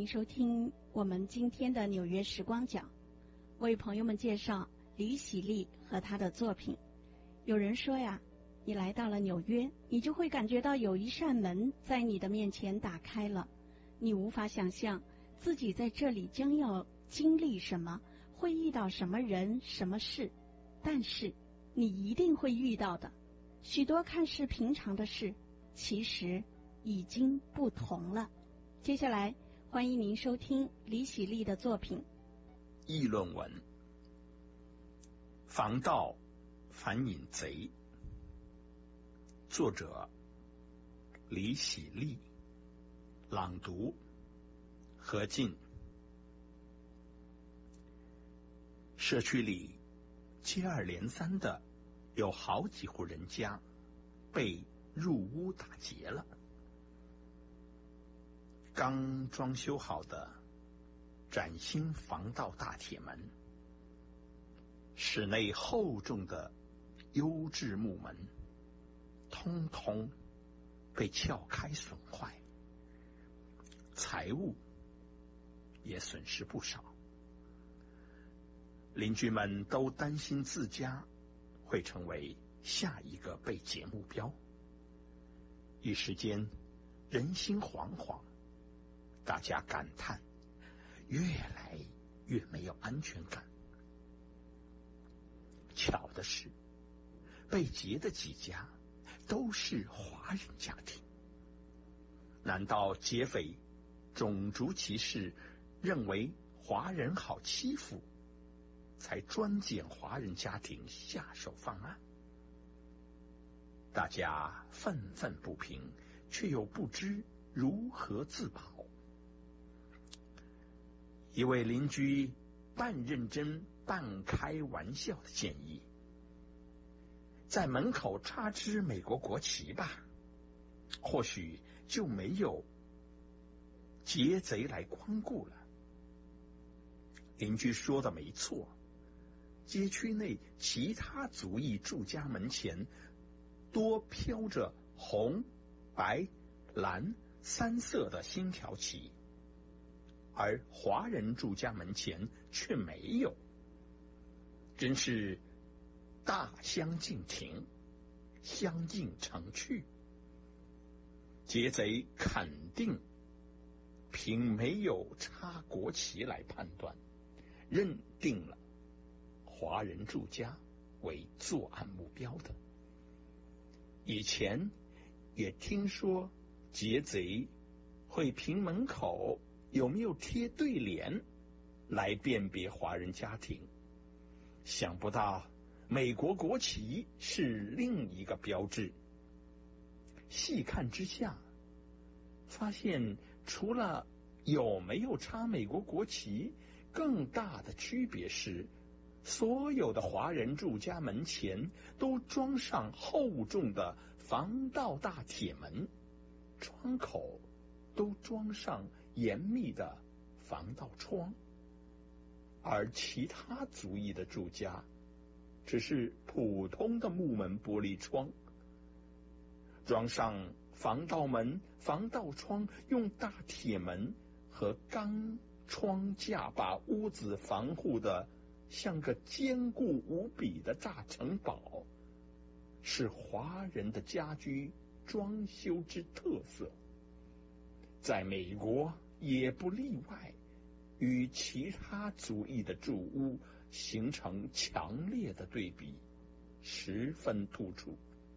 您收听我们今天的纽约时光角，为朋友们介绍李喜利和他的作品。有人说呀，你来到了纽约，你就会感觉到有一扇门在你的面前打开了，你无法想象自己在这里将要经历什么，会遇到什么人什么事，但是你一定会遇到的。许多看似平常的事，其实已经不同了。接下来欢迎您收听李喜利的作品。 议论文，防盗反引贼，作者李喜利，朗读何进。社区里接二连三的有好几户人家被入屋打劫了。刚装修好的崭新防盗大铁门，室内厚重的优质木门，通通被撬开损坏，财物也损失不少。邻居们都担心自家会成为下一个被劫目标，一时间人心惶惶，大家感叹越来越没有安全感。巧的是，被劫的几家都是华人家庭。难道劫匪种族歧视，认为华人好欺负，才专捡华人家庭下手犯案？大家愤愤不平，却又不知如何自保。一位邻居半认真半开玩笑的建议，在门口插支美国国旗吧，或许就没有劫贼来光顾了。邻居说的没错，街区内其他族裔住家门前多飘着红、白、蓝三色的星条旗，而华人住家门前却没有，真是大相径庭，相映成趣。劫贼肯定凭没有插国旗来判断，认定了华人住家为作案目标的。以前也听说劫贼会凭门口有没有贴对联来辨别华人家庭，想不到美国国旗是另一个标志。细看之下，发现除了有没有插美国国旗，更大的区别是，所有的华人住家门前都装上厚重的防盗大铁门，窗口都装上严密的防盗窗，而其他族裔的住家只是普通的木门玻璃窗，装上防盗门、防盗窗，用大铁门和钢窗架把屋子防护的像个坚固无比的大城堡，是华人的家居装修之特色。在美国也不例外，与其他族裔的住屋形成强烈的对比，十分突出。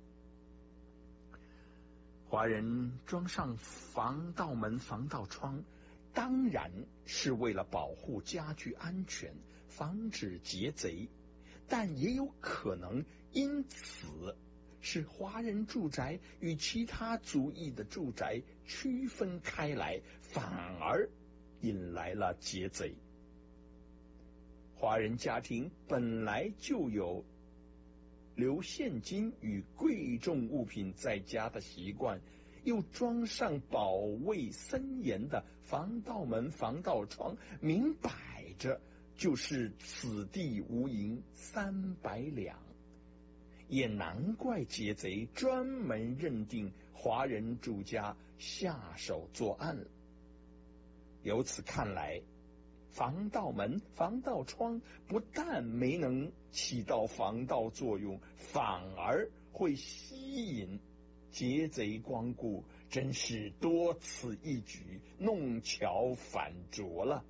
华人装上防盗门、防盗窗，当然是为了保护家居安全，防止劫贼，但也有可能因此使华人住宅与其他族裔的住宅区分开来，反而引来了劫贼。华人家庭本来就有留现金与贵重物品在家的习惯，又装上保卫森严的防盗门、防盗窗，明摆着就是此地无银300两。也难怪劫贼专门认定华人住家下手作案了。 由此看来，防盗门、防盗窗不但没能起到防盗作用，反而会吸引劫贼光顾，真是多此一举，弄巧反拙了。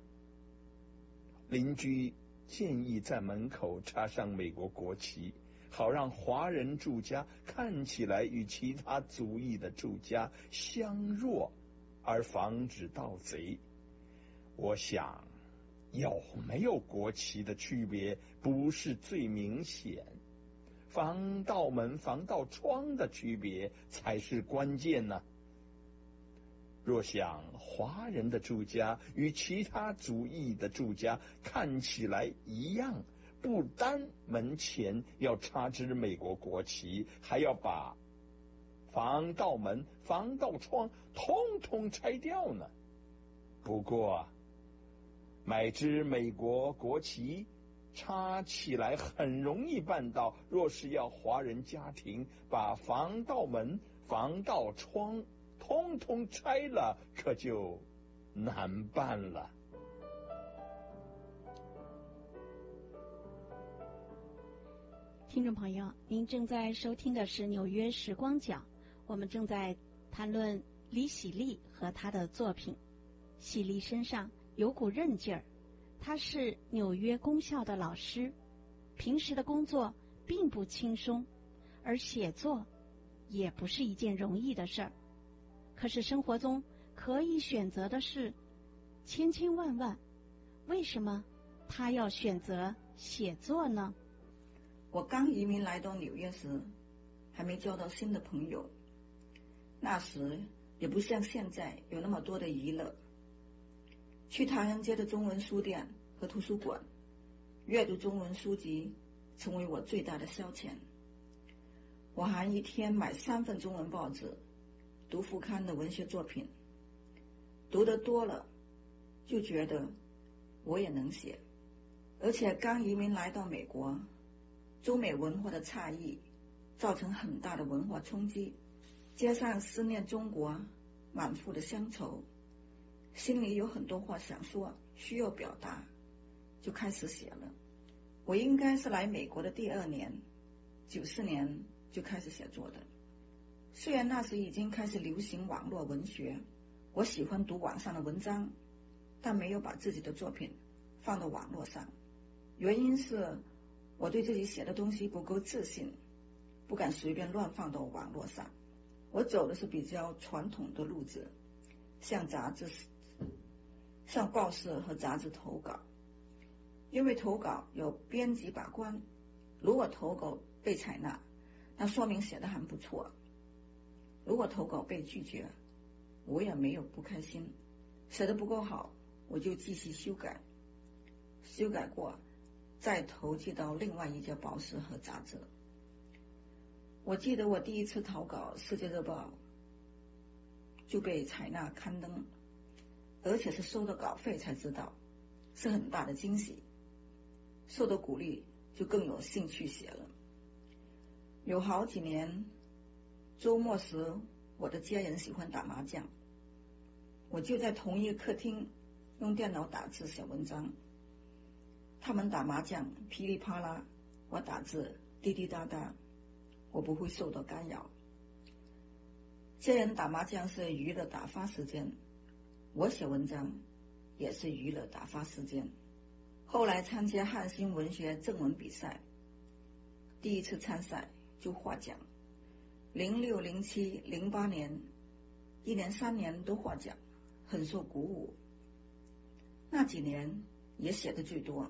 邻居建议在门口插上美国国旗，好让华人住家看起来与其他族裔的住家相若，而防止盗贼。我想，有没有国旗的区别不是最明显，防盗门、防盗窗的区别才是关键呢。若想华人的住家与其他族裔的住家看起来一样，不单门前要插支美国国旗，还要把防盗门、防盗窗通通拆掉呢。不过，买支美国国旗插起来很容易办到，若是要华人家庭把防盗门、防盗窗通通拆了，可就难办了。 听众朋友，您正在收听的是纽约时光角，我们正在谈论李喜利和他的作品。喜利身上有股韧劲儿，他是纽约公校的老师，平时的工作并不轻松，而写作也不是一件容易的事儿。可是生活中可以选择的事千千万万，为什么他要选择写作呢？ 我刚移民来到纽约时，还没交到新的朋友，那时也不像现在有那么多的娱乐。去唐人街的中文书店和图书馆阅读中文书籍成为我最大的消遣。我还一天买3份中文报纸，读副刊的文学作品，读得多了就觉得我也能写。而且刚移民来到美国，中美文化的差异造成很大的文化冲击，加上思念中国，满腹的乡愁，心里有很多话想说，需要表达，就开始写了。我应该是来美国的第2年，94年就开始写作的。虽然那时已经开始流行网络文学，我喜欢读网上的文章，但没有把自己的作品放到网络上。原因是我对自己写的东西不够自信，不敢随便乱放到网络上。我走的是比较传统的路子，向报社和杂志投稿。因为投稿有编辑把关，如果投稿被采纳，那说明写得很不错；如果投稿被拒绝，我也没有不开心，写得不够好，我就继续修改，修改过再投寄到另外一家报社和杂志。我记得我第一次投稿《世界日报》就被采纳刊登，而且是收到稿费才知道，是很大的惊喜。受到鼓励就更有兴趣写了。有好几年周末时，我的家人喜欢打麻将，我就在同一个客厅用电脑打字写文章。他们打麻将噼里啪啦，我打字滴滴答答，我不会受到干扰。家人打麻将是娱乐打发时间，我写文章也是娱乐打发时间。后来参加汉兴文学正文比赛，第一次参赛就获奖，06、07、08年1年3年都获奖，很受鼓舞。那几年也写的最多。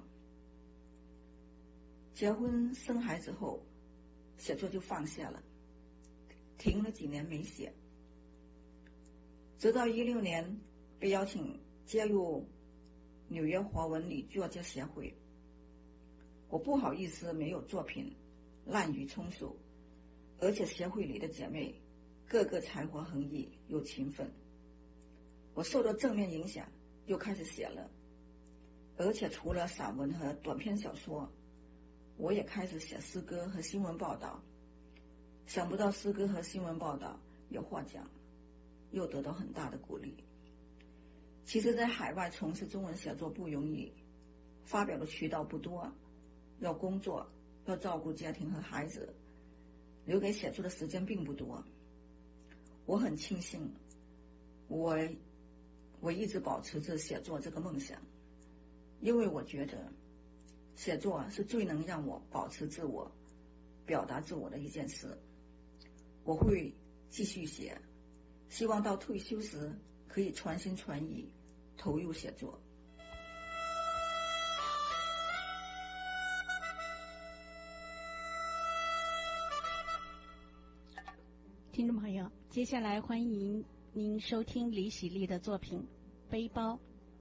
结婚生孩子后，写作就放下了，停了几年没写，直到16年被邀请加入纽约华文女作家协会。我不好意思没有作品，滥竽充数，而且协会里的姐妹个个才华横溢又勤奋。我受到正面影响，又开始写了，而且除了散文和短篇小说，我也开始写诗歌和新闻报道。想不到诗歌和新闻报道有获奖，又得到很大的鼓励。 其实在海外从事中文写作不容易，发表的渠道不多，要工作，要照顾家庭和孩子，留给写作的时间并不多。我很庆幸我一直保持着写作这个梦想，因为我觉得写作是最能让我保持自我、表达自我的一件事。我会继续写，希望到退休时可以传心传意，投入写作。 听众朋友，接下来欢迎您收听李喜利的作品《背包》。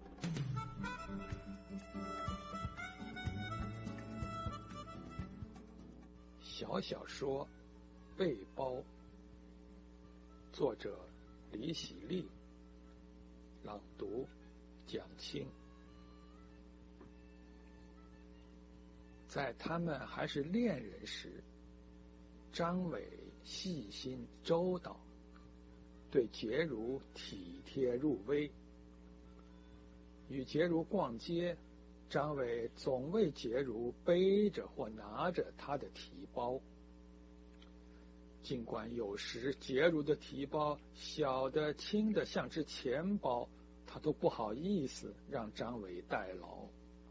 小小说《背包》，作者李喜利，朗读蒋清。在他们还是恋人时，张伟细心周到，对洁如体贴入微。与洁如逛街，张伟总为洁如背着或拿着他的提包。尽管有时洁如的提包小的轻的像只钱包，他都不好意思让张伟代劳。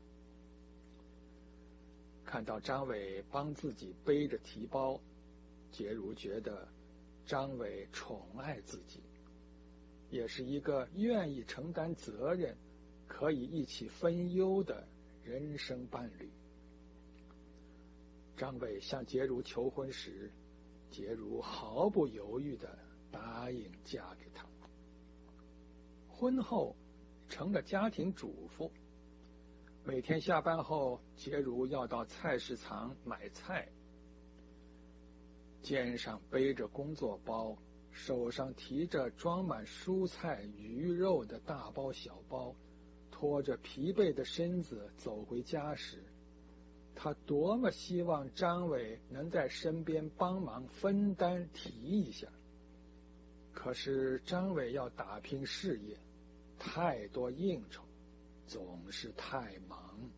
看到张伟帮自己背着提包，洁如觉得张伟宠爱自己，也是一个愿意承担责任、可以一起分忧的人生伴侣。张伟向洁如求婚时，洁如毫不犹豫地答应嫁给他。婚后成了家庭主妇，每天下班后，洁如要到菜市场买菜，肩上背着工作包，手上提着装满蔬菜鱼肉的大包小包，拖着疲惫的身子走回家时，他多么希望张伟能在身边帮忙分担提一下。可是张伟要打拼事业，太多应酬，总是太忙。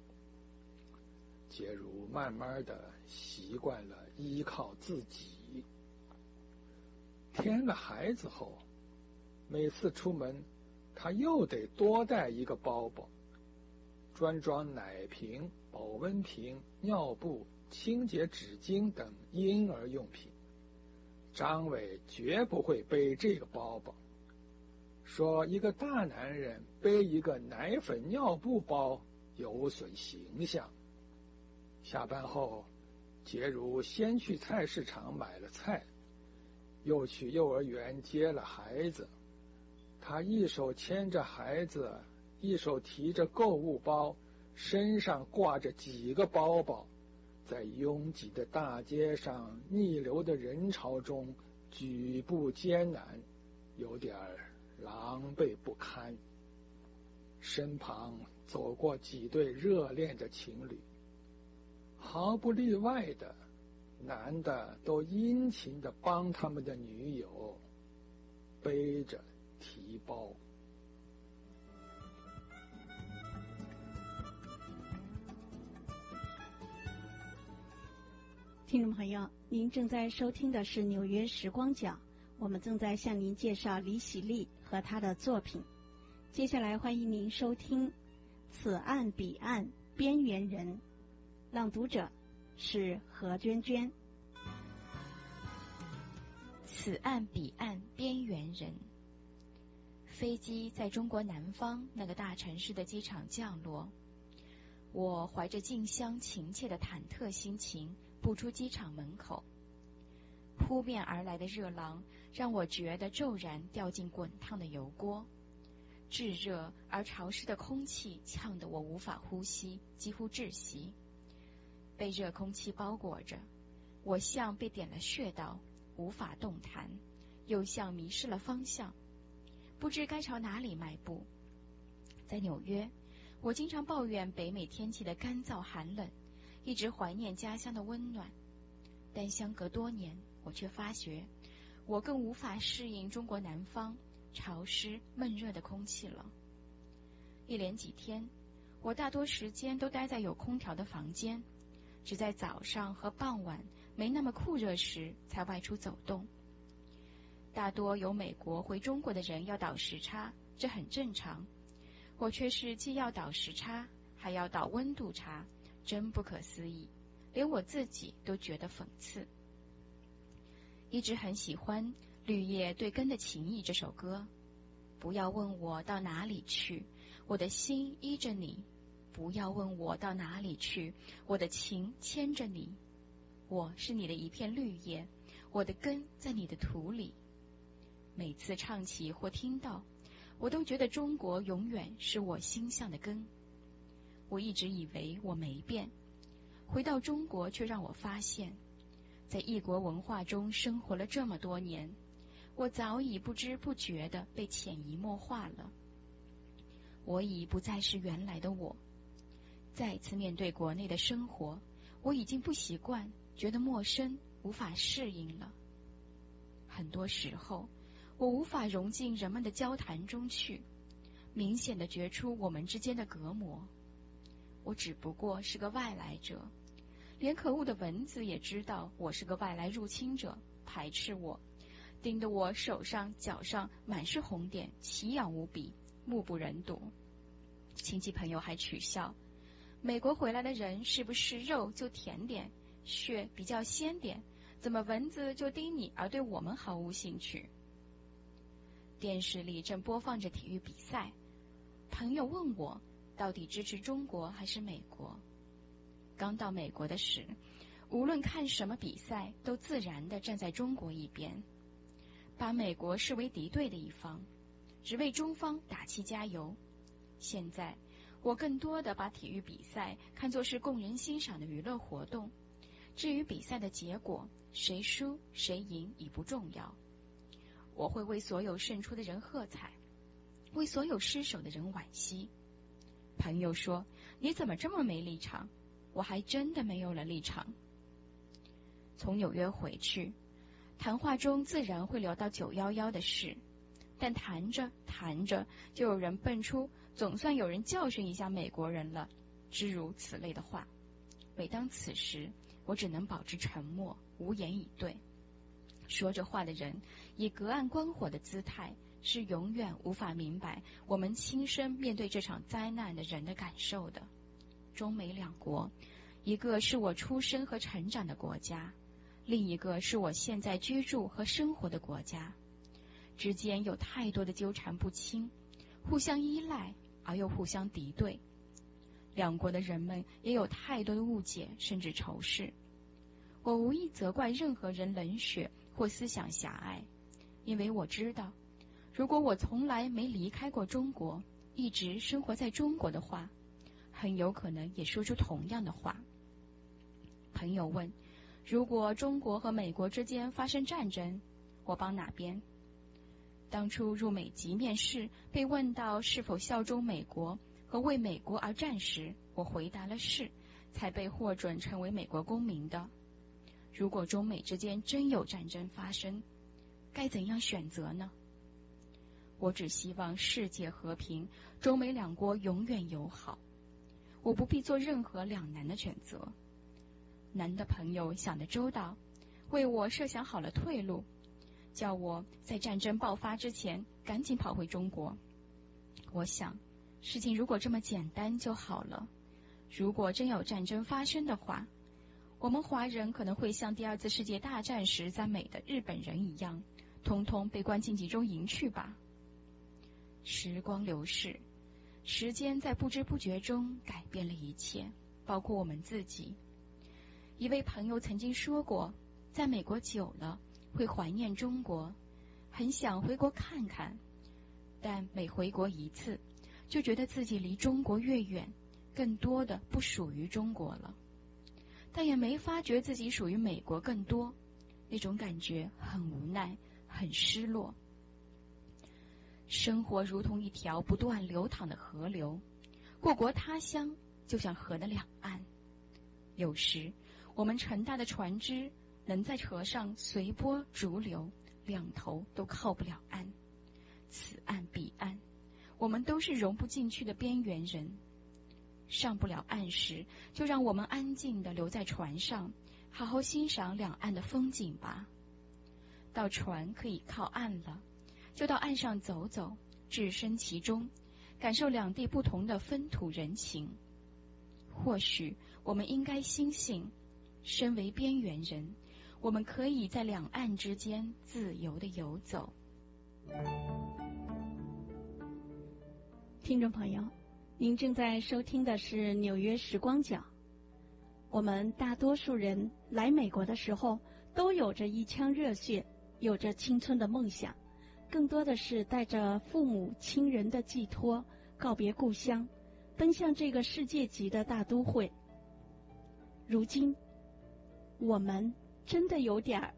洁如慢慢的习惯了依靠自己。添了孩子后，每次出门他又得多带一个包包，专装奶瓶、保温瓶、尿布、清洁纸巾等婴儿用品。张伟绝不会背这个包包，说一个大男人背一个奶粉尿布包有损形象。下班后，洁如先去菜市场买了菜，又去幼儿园接了孩子。他一手牵着孩子，一手提着购物包，身上挂着几个包包，在拥挤的大街上、逆流的人潮中举步艰难，有点狼狈不堪。身旁走过几对热恋的情侣，毫不例外的，男的都殷勤地帮他们的女友背着提包。 听众朋友，您正在收听的是纽约时光角，我们正在向您介绍李喜利和他的作品。接下来欢迎您收听《此岸彼岸边缘人》，朗读者是何娟娟。 此岸彼岸边缘人。飞机在中国南方那个大城市的机场降落，我怀着近乡情切的忐忑心情步出机场门口。扑面而来的热浪让我觉得骤然掉进滚烫的油锅，炙热而潮湿的空气呛得我无法呼吸，几乎窒息。被热空气包裹着，我像被点了穴道，无法动弹，又像迷失了方向，不知该朝哪里迈步。在纽约，我经常抱怨北美天气的干燥寒冷，一直怀念家乡的温暖，但相隔多年，我却发觉我更无法适应中国南方潮湿闷热的空气了。 一连几天，我大多时间都待在有空调的房间，只在早上和傍晚没那么酷热时才外出走动。大多由美国回中国的人要倒时差，这很正常。我却是既要倒时差，还要倒温度差，真不可思议，连我自己都觉得讽刺。一直很喜欢绿叶对根的情谊这首歌。不要问我到哪里去，我的心依着你。不要问我到哪里去，我的情牵着你。我是你的一片绿叶，我的根在你的土里。每次唱起或听到，我都觉得中国永远是我心向的根。我一直以为我没变，回到中国却让我发现，在异国文化中生活了这么多年，我早已不知不觉地被潜移默化了。我已不再是原来的我。再次面对国内的生活，我已经不习惯，觉得陌生，无法适应了。很多时候，我无法融进人们的交谈中去，明显地觉出我们之间的隔膜。我只不过是个外来者，连可恶的蚊子也知道我是个外来入侵者，排斥我，盯得我手上脚上满是红点，奇痒无比，目不忍睹。亲戚朋友还取笑，美国回来的人是不是肉就甜点，血比较鲜点，怎么蚊子就叮你，而对我们毫无兴趣？电视里正播放着体育比赛，朋友问我到底支持中国还是美国。刚到美国的时，无论看什么比赛，都自然地站在中国一边，把美国视为敌对的一方，只为中方打气加油。现在我更多地把体育比赛看作是供人欣赏的娱乐活动，至于比赛的结果，谁输谁赢已不重要。我会为所有胜出的人喝彩，为所有失手的人惋惜。朋友说，你怎么这么没立场？我还真的没有了立场。从纽约回去，谈话中自然会聊到911的事，但谈着谈着，就有人蹦出总算有人教训一下美国人了，诸如此类的话。每当此时，我只能保持沉默，无言以对。说这话的人以隔岸观火的姿态，是永远无法明白我们亲身面对这场灾难的人的感受的。中美两国，一个是我出生和成长的国家，另一个是我现在居住和生活的国家，之间有太多的纠缠不清，互相依赖而又互相敌对。两国的人们也有太多的误解甚至仇视。我无意责怪任何人冷血或思想狭隘，因为我知道，如果我从来没离开过中国，一直生活在中国的话，很有可能也说出同样的话。朋友问，如果中国和美国之间发生战争，我帮哪边？当初入美籍面试被问到是否效忠美国和为美国而战时，我回答了是，才被获准成为美国公民的。如果中美之间真有战争发生，该怎样选择呢？我只希望世界和平，中美两国永远友好。我不必做任何两难的选择。难的朋友想得周到，为我设想好了退路，叫我在战争爆发之前赶紧跑回中国。我想，事情如果这么简单就好了。如果真有战争发生的话，我们华人可能会像第二次世界大战时在美的日本人一样，通通被关进集中营去吧。时光流逝，时间在不知不觉中改变了一切，包括我们自己。一位朋友曾经说过，在美国久了会怀念中国，很想回国看看，但每回国一次，就觉得自己离中国越远，更多的不属于中国了。但也没发觉自己属于美国更多，那种感觉很无奈，很失落。生活如同一条不断流淌的河流，故国他乡就像河的两岸。有时我们乘大的船只能在河上随波逐流，两头都靠不了岸。此岸彼岸， 我们都是融不进去的边缘人。上不了岸时，就让我们安静地留在船上，好好欣赏两岸的风景吧。到船可以靠岸了，就到岸上走走，置身其中，感受两地不同的风土人情。或许我们应该心信，身为边缘人，我们可以在两岸之间自由地游走。 听众朋友，您正在收听的是纽约时光角。我们大多数人来美国的时候，都有着一腔热血，有着青春的梦想，更多的是带着父母亲人的寄托，告别故乡，奔向这个世界级的大都会。如今我们真的有点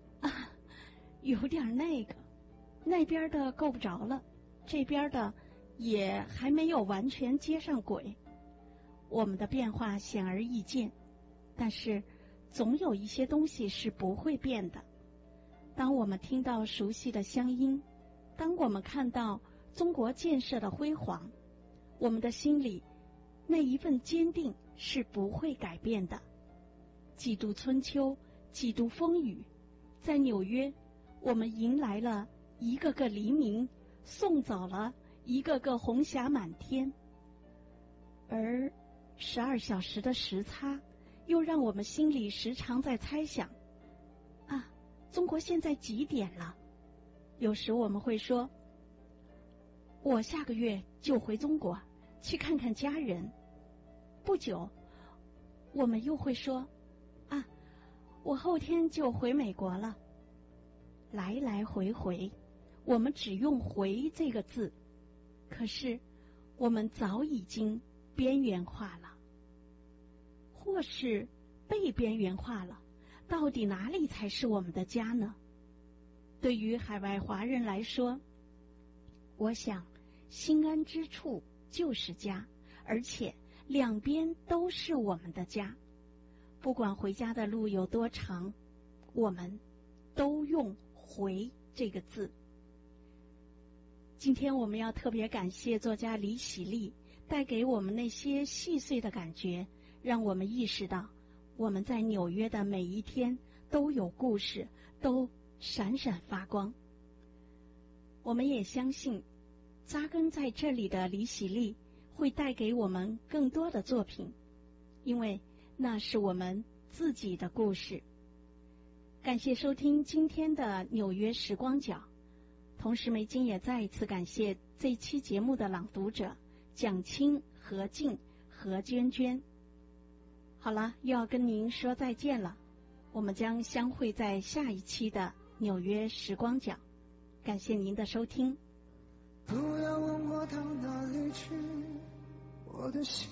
那边的够不着了，这边的也还没有完全接上轨。我们的变化显而易见，但是总有一些东西是不会变的。当我们听到熟悉的乡音，当我们看到中国建设的辉煌，我们的心里那一份坚定是不会改变的。几度春秋，几度风雨，在纽约，我们迎来了一个个黎明，送走了一个个红霞满天。而12小时的时差，又让我们心里时常在猜想，中国现在几点了？有时我们会说，我下个月就回中国去看看家人。不久，我们又会说，我后天就回美国了。来来回回，我们只用回这个字，可是我们早已经边缘化了，或是被边缘化了。到底哪里才是我们的家呢？对于海外华人来说，我想心安之处就是家，而且两边都是我们的家。不管回家的路有多长，我们都用回这个字。今天我们要特别感谢作家李喜利带给我们那些细碎的感觉，让我们意识到我们在纽约的每一天都有故事，都闪闪发光。我们也相信扎根在这里的李喜利会带给我们更多的作品，因为那是我们自己的故事。感谢收听今天的纽约时光角，同时梅金也再一次感谢这期节目的朗读者蒋青、何静、何娟娟。好了，又要跟您说再见了，我们将相会在下一期的纽约时光角。感谢您的收听。 不要问我到哪里去，我的心